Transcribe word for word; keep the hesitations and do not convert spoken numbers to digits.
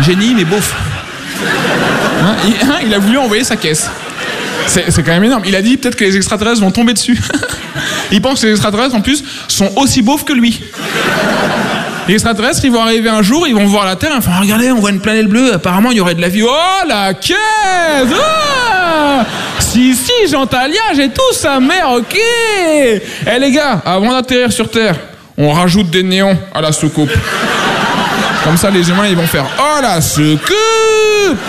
Génie, mais beauf. Hein, il, hein, il a voulu envoyer sa caisse. C'est, c'est quand même énorme. Il a dit peut-être que les extraterrestres vont tomber dessus. Il pense que les extraterrestres, en plus, sont aussi beaufs que lui. Les extraterrestres, ils vont arriver un jour, ils vont voir la Terre, ils vont regardez, on voit une planète bleue, apparemment il y aurait de la vie. Oh, la caisse! Ah si, si, Jean-Talia, j'ai tout sa mère, ok! Eh les gars, avant d'atterrir sur Terre, on rajoute des néons à la soucoupe. Comme ça, les humains, ils vont faire « Oh, la soucoupe !»